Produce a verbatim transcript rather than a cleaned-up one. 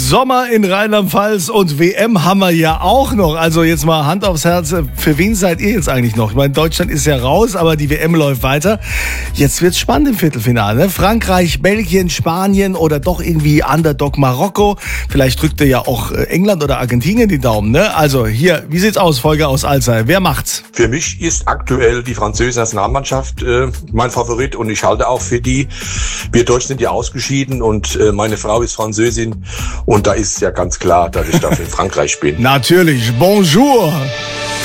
Sommer in Rheinland-Pfalz und W M haben wir ja auch noch. Also jetzt mal Hand aufs Herz, für wen seid ihr jetzt eigentlich noch? Ich meine, Deutschland ist ja raus, aber die W M läuft weiter. Jetzt wird's spannend im Viertelfinale. Ne? Frankreich, Belgien, Spanien oder doch irgendwie Underdog Marokko. Vielleicht drückt ihr ja auch England oder Argentinien die Daumen. Ne? Also hier, wie sieht's aus, Folge aus Alzey? Wer macht's? Für mich ist aktuell die französische Nationalmannschaft äh, mein Favorit und ich halte auch für die. Wir Deutschen sind ja ausgeschieden und äh, meine Frau ist Französin und da ist ja ganz klar, dass ich da für Frankreich bin. Natürlich. Bonjour.